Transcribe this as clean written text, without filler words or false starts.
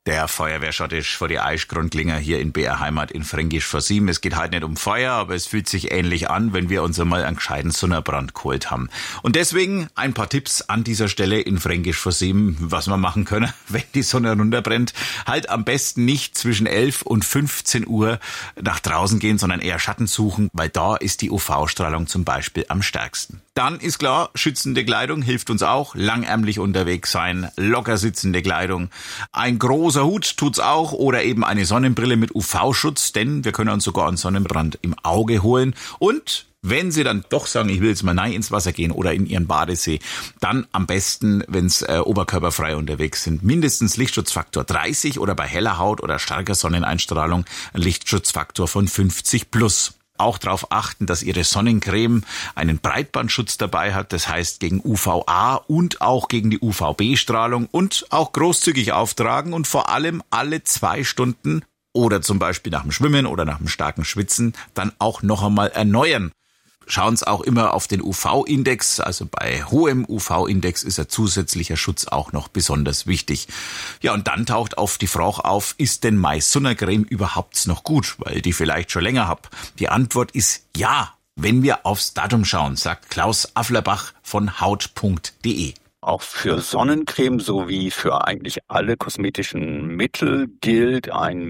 Der Feuerwehrschottisch vor die Eischgrundlinger hier in BR Heimat in Fränkisch vor 7. Es geht halt nicht um Feuer, aber es fühlt sich ähnlich an, wenn wir uns einmal einen gescheiten Sonnenbrand geholt haben. Und deswegen ein paar Tipps an dieser Stelle in Fränkisch vor 7, was wir machen können, wenn die Sonne runterbrennt. Halt am besten nicht zwischen 11 und 15 Uhr nach draußen gehen, sondern eher Schatten suchen, weil da ist die UV-Strahlung zum Beispiel am stärksten. Dann ist klar, schützende Kleidung hilft uns auch, langärmlich unterwegs sein, locker sitzende Kleidung, ein großer Hut tut's auch oder eben eine Sonnenbrille mit UV-Schutz, denn wir können uns sogar einen Sonnenbrand im Auge holen. Und wenn Sie dann doch sagen, ich will jetzt mal nein ins Wasser gehen oder in Ihren Badesee, dann am besten, wenn Sie oberkörperfrei unterwegs sind, mindestens Lichtschutzfaktor 30 oder bei heller Haut oder starker Sonneneinstrahlung ein Lichtschutzfaktor von 50 plus. Auch darauf achten, dass Ihre Sonnencreme einen Breitbandschutz dabei hat, das heißt gegen UVA und auch gegen die UVB-Strahlung und auch großzügig auftragen und vor allem alle 2 Stunden oder zum Beispiel nach dem Schwimmen oder nach dem starken Schwitzen dann auch noch einmal erneuern. Schauen Sie auch immer auf den UV-Index, also bei hohem UV-Index ist ein zusätzlicher Schutz auch noch besonders wichtig. Ja, und dann taucht auf die Frage auf, ist denn meine Sonnencreme überhaupt noch gut, weil die vielleicht schon länger hab? Die Antwort ist ja, wenn wir aufs Datum schauen, sagt Klaus Afflerbach von haut.de. Auch für Sonnencreme sowie für eigentlich alle kosmetischen Mittel gilt ein